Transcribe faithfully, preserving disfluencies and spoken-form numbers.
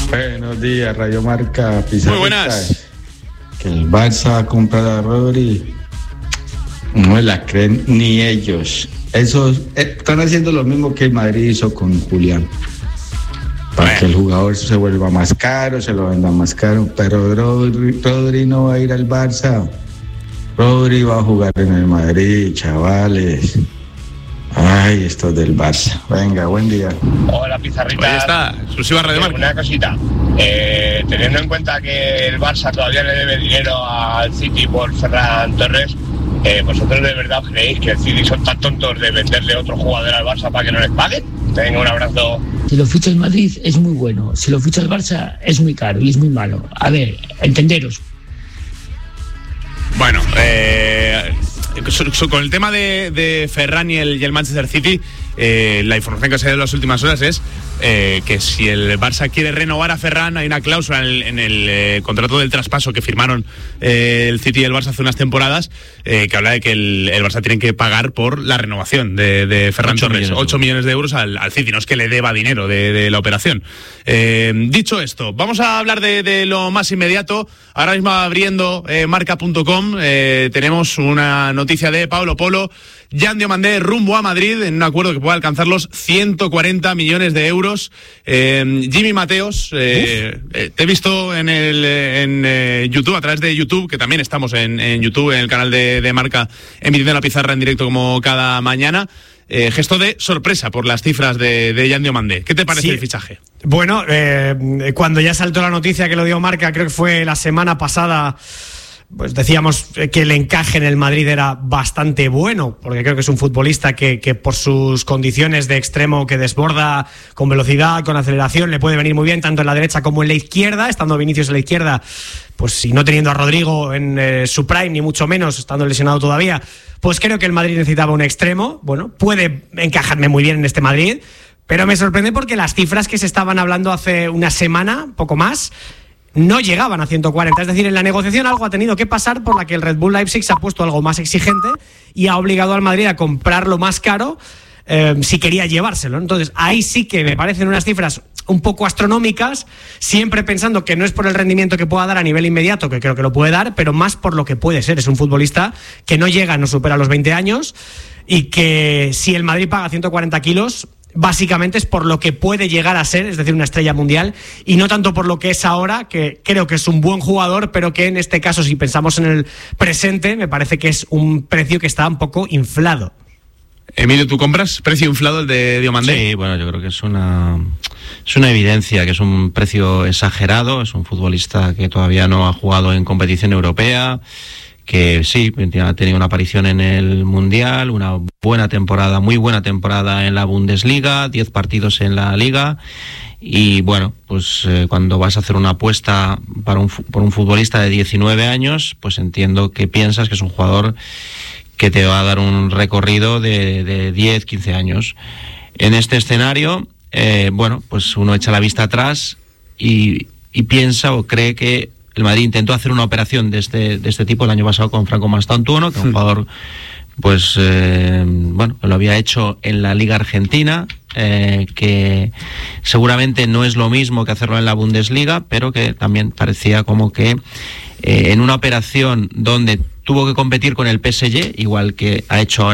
Buenos días, Radio Marca Pizarrita. Muy buenas. Que el Barça va a comprar a Rodri, no me la creen ni ellos. Esos eh, están haciendo lo mismo que el Madrid hizo con Julián. Para bueno. que el jugador se vuelva más caro, se lo venda más caro. Pero Rodri, Rodri no va a ir al Barça. Rodri va a jugar en el Madrid, chavales. Ay, esto es del Barça. Venga, buen día. Hola, Pizarrita. Ahí está, exclusiva Radio Marca. Una cosita. Eh, teniendo en cuenta que el Barça todavía le debe dinero al City por Ferran Torres, eh, ¿vosotros de verdad creéis que el City son tan tontos de venderle otro jugador al Barça para que no les paguen? Venga, un abrazo. Si lo ficha el Madrid es muy bueno. Si lo ficha el Barça es muy caro y es muy malo. A ver, entenderos. Bueno, eh... con el tema de, de Ferran y el, y el Manchester City, eh, la información que se ha dado en las últimas horas es eh, que si el Barça quiere renovar a Ferran, hay una cláusula en el, en el eh, contrato del traspaso que firmaron eh, el City y el Barça hace unas temporadas, eh, que habla de que el, el Barça tiene que pagar por la renovación de, de Ferran Torres, ocho millones de euros al, al City, no es que le deba dinero de, de la operación. Eh, dicho esto, vamos a hablar de, de lo más inmediato. Ahora mismo abriendo eh, marca punto com, eh, tenemos una noticia de Paulo Polo. Jan Diomandé rumbo a Madrid en un acuerdo que puede alcanzar los ciento cuarenta millones de euros. Eh, Jimmy Mateos, eh, eh, te he visto en el en eh, YouTube, a través de YouTube, que también estamos en, en YouTube, en el canal de, de Marca, emitiendo la pizarra en directo como cada mañana. Eh, gesto de sorpresa por las cifras de, de Jan Diomandé. ¿Qué te parece sí. el fichaje? Bueno, eh, cuando ya saltó la noticia que lo dio Marca, creo que fue la semana pasada, pues decíamos que el encaje en el Madrid era bastante bueno, porque creo que es un futbolista que, que por sus condiciones de extremo, que desborda con velocidad, con aceleración, le puede venir muy bien tanto en la derecha como en la izquierda, estando Vinicius en la izquierda, pues y no teniendo a Rodrigo en eh, su prime, ni mucho menos, estando lesionado todavía, pues creo que el Madrid necesitaba un extremo. Bueno, puede encajarme muy bien en este Madrid, pero me sorprende porque las cifras que se estaban hablando hace una semana, poco más, no llegaban a ciento cuarenta, es decir, en la negociación algo ha tenido que pasar por la que el Red Bull Leipzig se ha puesto algo más exigente y ha obligado al Madrid a comprarlo más caro eh, si quería llevárselo. Entonces ahí sí que me parecen unas cifras un poco astronómicas, siempre pensando que no es por el rendimiento que pueda dar a nivel inmediato, que creo que lo puede dar, pero más por lo que puede ser. Es un futbolista que no llega, no supera los veinte años y que si el Madrid paga ciento cuarenta kilos, básicamente es por lo que puede llegar a ser, es decir, una estrella mundial, y no tanto por lo que es ahora, que creo que es un buen jugador, pero que en este caso, si pensamos en el presente, me parece que es un precio que está un poco inflado. Emilio, ¿tú compras precio inflado el de Diomandé? Sí, bueno, yo creo que es una es una evidencia que es un precio exagerado. Es un futbolista que todavía no ha jugado en competición europea, que sí, ha tenido una aparición en el Mundial, una buena temporada, muy buena temporada en la Bundesliga, diez partidos en la Liga. Y bueno, pues eh, cuando vas a hacer una apuesta para un, por un futbolista de diecinueve años, pues entiendo que piensas que es un jugador que te va a dar un recorrido de, de diez, quince años. En este escenario, eh, bueno, pues uno echa la vista atrás y, y piensa o cree que el Madrid intentó hacer una operación de este, de este tipo el año pasado con Franco Mastantuono, que es un jugador, pues, eh, bueno, lo había hecho en la Liga Argentina, eh, que seguramente no es lo mismo que hacerlo en la Bundesliga, pero que también parecía como que eh, en una operación donde tuvo que competir con el P S G, igual que ha hecho ahora